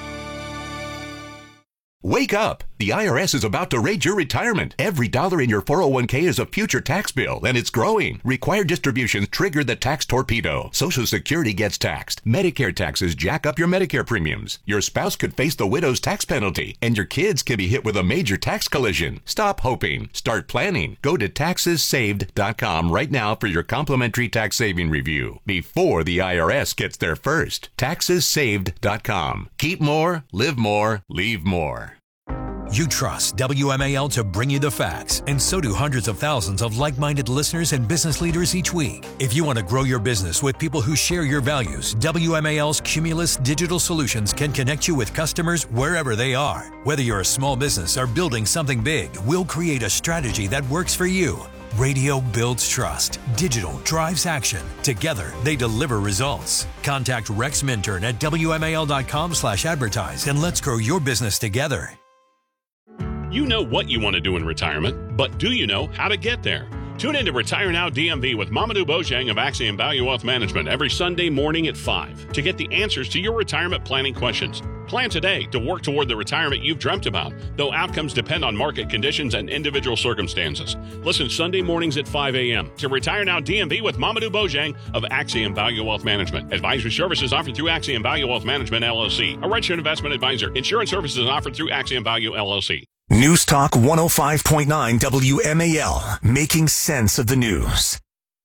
Wake up! The I R S is about to raid your retirement. Every dollar in your four oh one k is a future tax bill, and it's growing. Required distributions trigger the tax torpedo. Social Security gets taxed. Medicare taxes jack up your Medicare premiums. Your spouse could face the widow's tax penalty, and your kids can be hit with a major tax collision. Stop hoping. Start planning. Go to taxes saved dot com right now for your complimentary tax saving review before the I R S gets there first. taxes saved dot com. Keep more, live more, leave more. You trust W M A L to bring you the facts, and so do hundreds of thousands of like-minded listeners and business leaders each week. If you want to grow your business with people who share your values, W M A L's Cumulus Digital Solutions can connect you with customers wherever they are. Whether you're a small business or building something big, we'll create a strategy that works for you. Radio builds trust. Digital drives action. Together, they deliver results. Contact Rex Minturn at W M A L dot com slash advertise and let's grow your business together. You know what you want to do in retirement, but do you know how to get there? Tune in to Retire Now D M V with Mamadou Bojang of Axiom Value Wealth Management every Sunday morning at five to get the answers to your retirement planning questions. Plan today to work toward the retirement you've dreamt about, though outcomes depend on market conditions and individual circumstances. Listen Sunday mornings at five a.m. to Retire Now D M V with Mamadou Bojang of Axiom Value Wealth Management. Advisory services offered through Axiom Value Wealth Management, L L C, a registered investment advisor. Insurance services offered through Axiom Value, L L C. News Talk one oh five point nine W M A L, making sense of the news.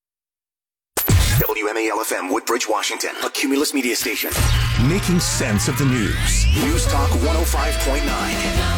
W M A L F M, Woodbridge, Washington, a Cumulus media station. Making sense of the news. News Talk one oh five point nine.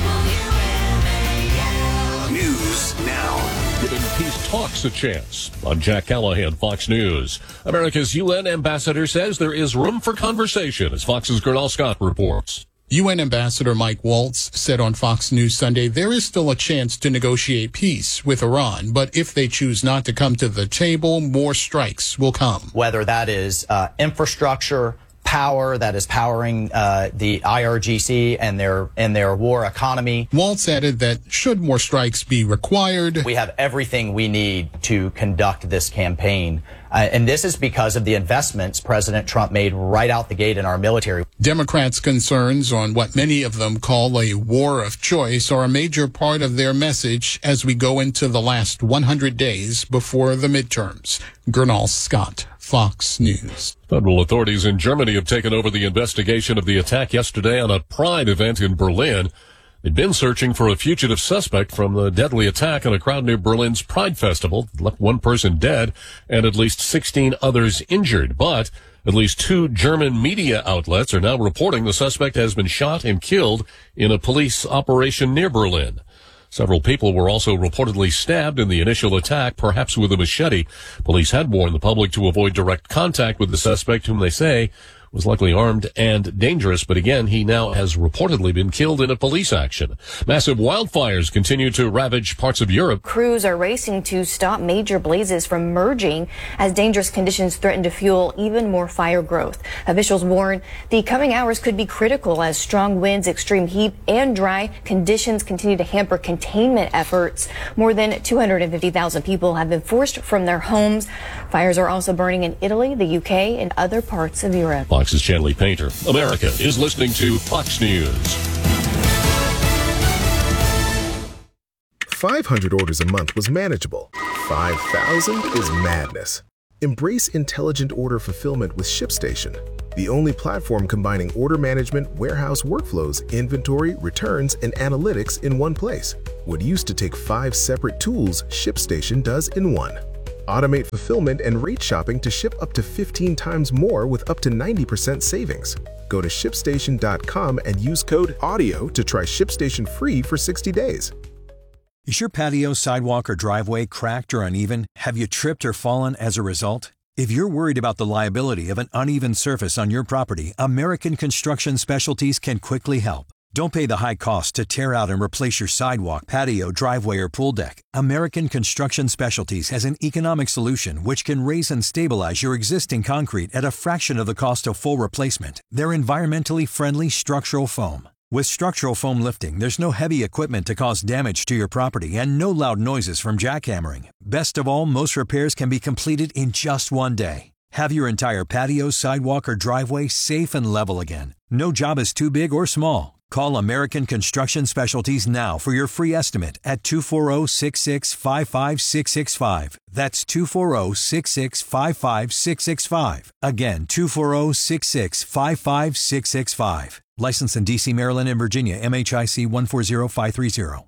News now. Giving peace talks a chance. I'm Jack Callahan, Fox News. America's U N ambassador says there is room for conversation, as Fox's Gernal Scott reports. U N Ambassador Mike Waltz said on Fox News Sunday there is still a chance to negotiate peace with Iran, but if they choose not to come to the table, more strikes will come. Whether that is uh, infrastructure, power that is powering uh, the I R G C and their and their war economy. Waltz added that should more strikes be required, we have everything we need to conduct this campaign. Uh, and this is because of the investments President Trump made right out the gate in our military. Democrats' concerns on what many of them call a war of choice are a major part of their message as we go into the last one hundred days before the midterms. Gernal Scott, Fox News. Federal authorities in Germany have taken over the investigation of the attack yesterday on a Pride event in Berlin. They'd been searching for a fugitive suspect from the deadly attack on a crowd near Berlin's Pride Festival. It left one person dead and at least sixteen others injured. But at least two German media outlets are now reporting the suspect has been shot and killed in a police operation near Berlin. Several people were also reportedly stabbed in the initial attack, perhaps with a machete. Police had warned the public to avoid direct contact with the suspect, whom they say was likely armed and dangerous, but again, he now has reportedly been killed in a police action. Massive wildfires continue to ravage parts of Europe. Crews are racing to stop major blazes from merging as dangerous conditions threaten to fuel even more fire growth. Officials warn the coming hours could be critical as strong winds, extreme heat, and dry conditions continue to hamper containment efforts. More than two hundred fifty thousand people have been forced from their homes. Fires are also burning in Italy, the U K, and other parts of Europe. Fox's Chanley Painter. America is listening to Fox News. five hundred orders a month was manageable. five thousand is madness. Embrace intelligent order fulfillment with ShipStation, the only platform combining order management, warehouse workflows, inventory, returns, and analytics in one place. What used to take five separate tools, ShipStation does in one. Automate fulfillment and rate shopping to ship up to fifteen times more with up to ninety percent savings. Go to ShipStation dot com and use code AUDIO to try ShipStation free for sixty days. Is your patio, sidewalk, or driveway cracked or uneven? Have you tripped or fallen as a result? If you're worried about the liability of an uneven surface on your property, American Construction Specialties can quickly help. Don't pay the high cost to tear out and replace your sidewalk, patio, driveway, or pool deck. American Construction Specialties has an economic solution which can raise and stabilize your existing concrete at a fraction of the cost of full replacement. They're environmentally friendly structural foam. With structural foam lifting, there's no heavy equipment to cause damage to your property and no loud noises from jackhammering. Best of all, most repairs can be completed in just one day. Have your entire patio, sidewalk, or driveway safe and level again. No job is too big or small. Call American Construction Specialties now for your free estimate at two four zero, six six five five six six five. That's two four zero, six six five five six six five. Again, two four zero, six six five five six six five. Licensed in D C, Maryland, and Virginia, M H I C one four zero five three zero.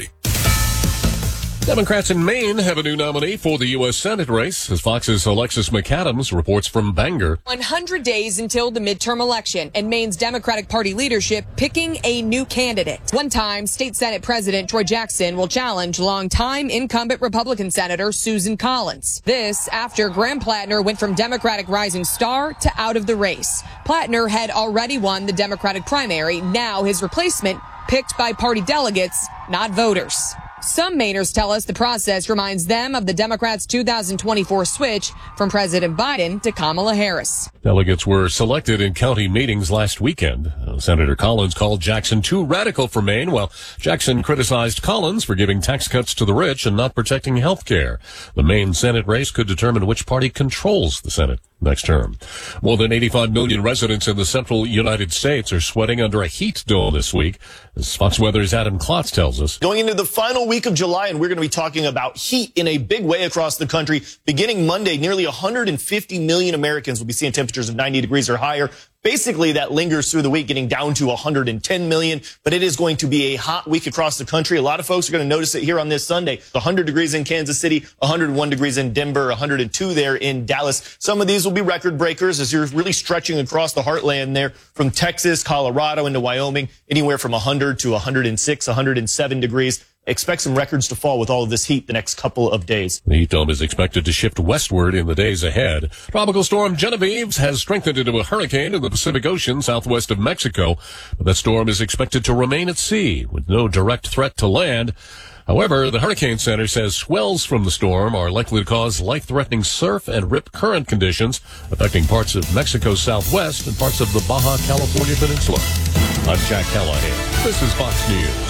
Democrats in Maine have a new nominee for the U S Senate race, as Fox's Alexis McAdams reports from Bangor. one hundred days until the midterm election, and Maine's Democratic Party leadership picking a new candidate. One-time State Senate President Troy Jackson will challenge longtime incumbent Republican Senator Susan Collins. This after Graham Plattner went from Democratic rising star to out of the race. Plattner had already won the Democratic primary. Now his replacement picked by party delegates, not voters. Some Mainers tell us the process reminds them of the Democrats' two thousand twenty-four switch from President Biden to Kamala Harris. Delegates were selected in county meetings last weekend. Uh, Senator Collins called Jackson too radical for Maine, while Jackson criticized Collins for giving tax cuts to the rich and not protecting health care. The Maine Senate race could determine which party controls the Senate next term. More than eighty-five million residents in the central United States are sweating under a heat dome this week, as Fox Weather's Adam Klotz tells us. Going into the final week of July, and we're going to be talking about heat in a big way across the country. Beginning Monday, nearly one hundred fifty million Americans will be seeing temperatures of ninety degrees or higher. Basically, that lingers through the week, getting down to one hundred ten million, but it is going to be a hot week across the country. A lot of folks are going to notice it here on this Sunday. one hundred degrees in Kansas City, one hundred one degrees in Denver, one hundred two there in Dallas. Some of these will be record breakers as you're really stretching across the heartland there from Texas, Colorado into Wyoming, anywhere from one hundred to one hundred six, one hundred seven degrees. Expect some records to fall with all of this heat the next couple of days. The heat dome is expected to shift westward in the days ahead. Tropical storm Genevieve has strengthened into a hurricane in the Pacific Ocean southwest of Mexico. But that storm is expected to remain at sea with no direct threat to land. However, the Hurricane Center says swells from the storm are likely to cause life-threatening surf and rip current conditions affecting parts of Mexico's southwest and parts of the Baja California Peninsula. I'm Jack Callahan. This is Fox News.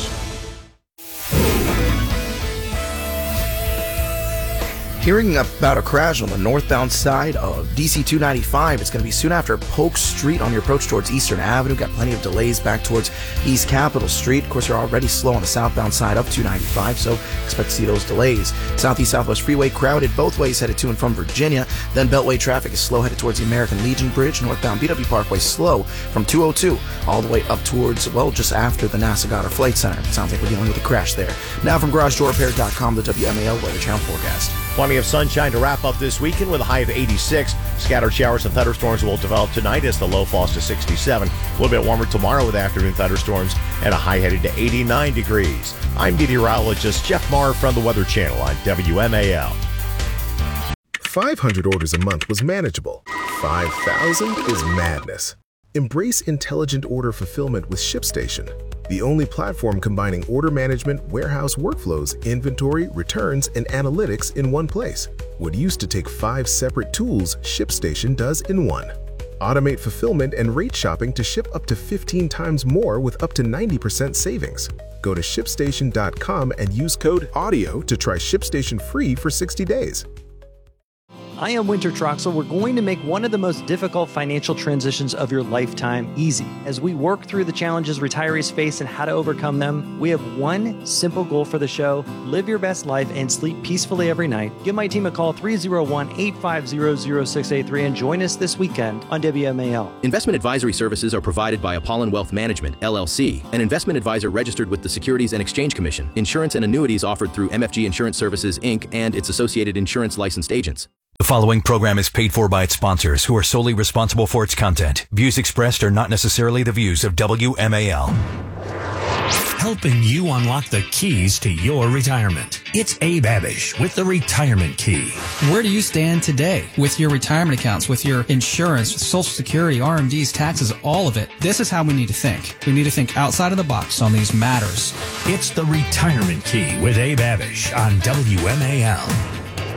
Hearing about a crash on the northbound side of D C two ninety-five. It's going to be soon after Polk Street on your approach towards Eastern Avenue. Got plenty of delays back towards East Capitol Street. Of course, you're already slow on the southbound side of two ninety-five, so expect to see those delays. Southeast Southwest Freeway crowded both ways headed to and from Virginia. Then Beltway traffic is slow headed towards the American Legion Bridge. Northbound B W Parkway slow from two oh two all the way up towards, well, just after the NASA Goddard Flight Center. Sounds like we're dealing with a crash there. Now from Garage Door Repair dot com, the W M A L Weather Channel forecast. Plenty of sunshine to wrap up this weekend with a high of eighty-six. Scattered showers and thunderstorms will develop tonight as the low falls to sixty-seven. A little bit warmer tomorrow with afternoon thunderstorms and a high headed to eighty-nine degrees. I'm meteorologist Jeff Marr from the Weather Channel on W M A L. five hundred orders a month was manageable. five thousand is madness. Embrace intelligent order fulfillment with ShipStation, the only platform combining order management, warehouse workflows, inventory, returns, and analytics in one place. What used to take five separate tools, ShipStation does in one. Automate fulfillment and rate shopping to ship up to fifteen times more with up to ninety percent savings. Go to ShipStation dot com and use code AUDIO to try ShipStation free for sixty days. I am Winter Troxel. We're going to make one of the most difficult financial transitions of your lifetime easy. As we work through the challenges retirees face and how to overcome them, we have one simple goal for the show: live your best life and sleep peacefully every night. Give my team a call, three oh one, eight five zero, zero six eight three, and join us this weekend on W M A L. Investment advisory services are provided by Apollon Wealth Management, L L C, an investment advisor registered with the Securities and Exchange Commission. Insurance and annuities offered through M F G Insurance Services, Incorporated and its associated insurance licensed agents. The following program is paid for by its sponsors, who are solely responsible for its content. Views expressed are not necessarily the views of W M A L. Helping you unlock the keys to your retirement. It's Abe Abish with the Retirement Key. Where do you stand today with your retirement accounts, with your insurance, Social Security, R M Ds, taxes, all of it? This is how we need to think. We need to think outside of the box on these matters. It's the Retirement Key with Abe Abish on W M A L.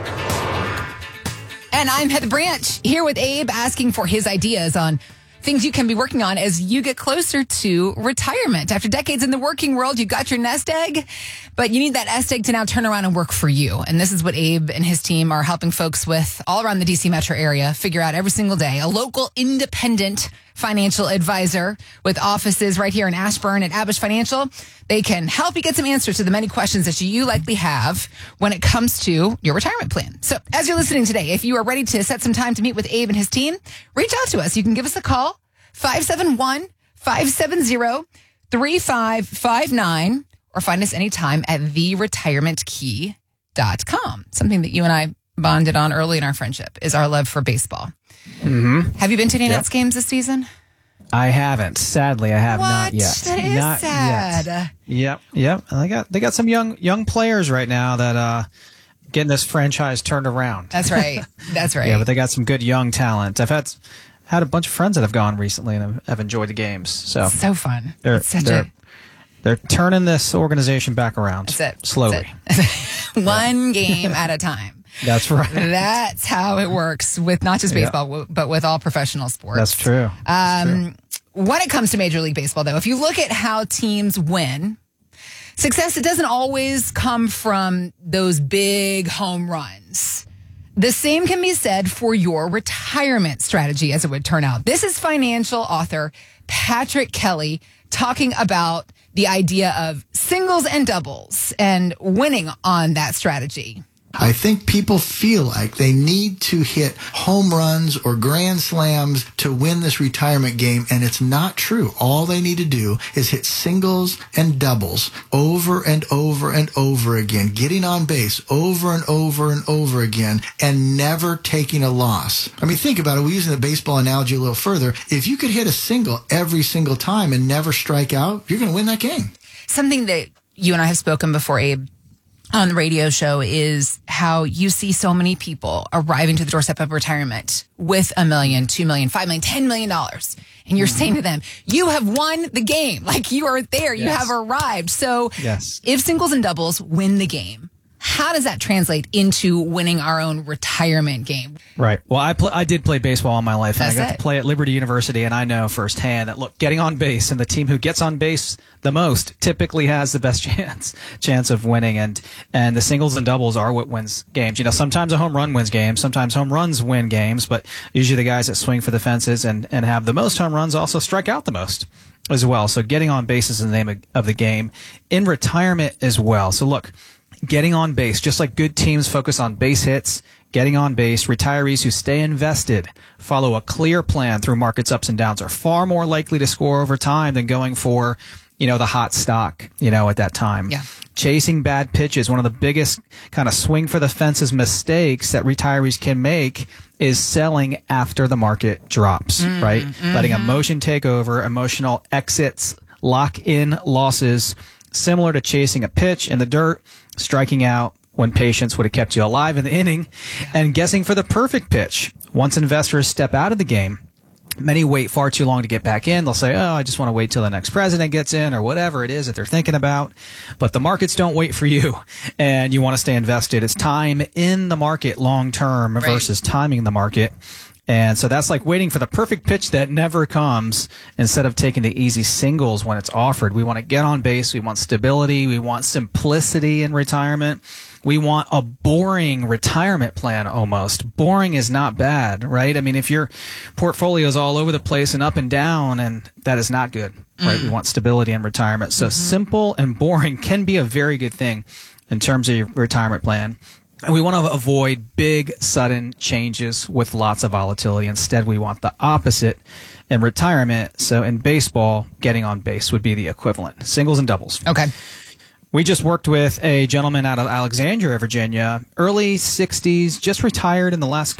And I'm Heather Branch, here with Abe, asking for his ideas on things you can be working on as you get closer to retirement. After decades in the working world, you got your nest egg, but you need that nest egg to now turn around and work for you. And this is what Abe and his team are helping folks with all around the D C metro area figure out every single day. A local independent financial advisor with offices right here in Ashburn at Abish Financial. They can help you get some answers to the many questions that you likely have when it comes to your retirement plan. So as you're listening today, if you are ready to set some time to meet with Abe and his team, reach out to us. You can give us a call, five seven one, five seven zero, three five five nine, or find us anytime at the retirement key dot com. Something that you and I bonded on early in our friendship is our love for baseball. Mm-hmm. Have you been to any Yep. Nets games this season? I haven't. Sadly, I have What? not yet. That is not sad. Yet. Yep, yep. And they got they got some young young players right now that uh getting this franchise turned around. That's right. That's right. Yeah, but they got some good young talent. I've had had a bunch of friends that have gone recently and have, have enjoyed the games. So So fun. They're It's such they're, a they're turning this organization back around. That's it. Slowly. That's it. One game at a time. That's right. That's how it works with not just Yeah. baseball, w- but with all professional sports. That's true. That's Um, true. When it comes to Major League Baseball, though, if you look at how teams win, success, it doesn't always come from those big home runs. The same can be said for your retirement strategy, as it would turn out. This is financial author Patrick Kelly talking about the idea of singles and doubles and winning on that strategy. I think people feel like they need to hit home runs or grand slams to win this retirement game, and it's not true. All they need to do is hit singles and doubles over and over and over again, getting on base over and over and over again, and never taking a loss. I mean, think about it. We're using the baseball analogy a little further. If you could hit a single every single time and never strike out, you're going to win that game. Something that you and I have spoken before, Abe, on the radio show is how you see so many people arriving to the doorstep of retirement with a million, two million, five million, ten million dollars. And you're saying to them, you have won the game. Like you are there. You Yes. have arrived. So Yes. if singles and doubles win the game, how does that translate into winning our own retirement game? Right. Well, I pl- I did play baseball all my life, and That's I got it. to play at Liberty University, and I know firsthand that, look, getting on base and the team who gets on base the most typically has the best chance chance of winning, and and the singles and doubles are what wins games. You know, sometimes a home run wins games, sometimes home runs win games, but usually the guys that swing for the fences and, and have the most home runs also strike out the most as well. So getting on base is the name of, of the game in retirement as well. So look, getting on base, just like good teams focus on base hits, getting on base, retirees who stay invested, follow a clear plan through markets ups and downs, are far more likely to score over time than going for, you know, the hot stock, you know, at that time. Yeah. Chasing bad pitches, one of the biggest kind of swing for the fences mistakes that retirees can make is selling after the market drops, Mm, right? mhm. Letting emotion take over, emotional exits, lock in losses, similar to chasing a pitch in the dirt, striking out when patience would have kept you alive in the inning, and guessing for the perfect pitch. Once investors step out of the game, many wait far too long to get back in. They'll say, oh, I just want to wait till the next president gets in, or whatever it is that they're thinking about. But the markets don't wait for you, and you want to stay invested. It's time in the market long term Right. versus timing the market. And so that's like waiting for the perfect pitch that never comes instead of taking the easy singles when it's offered. We want to get on base. We want stability. We want simplicity in retirement. We want a boring retirement plan almost. Boring is not bad, right? I mean, if your portfolio is all over the place and up and down, and that is not good, right? Mm. We want stability in retirement. So mm-hmm. simple and boring can be a very good thing in terms of your retirement plan. And we want to avoid big, sudden changes with lots of volatility. Instead, we want the opposite in retirement. So in baseball, getting on base would be the equivalent. Singles and doubles. Okay. We just worked with a gentleman out of Alexandria, Virginia, early sixties, just retired in the last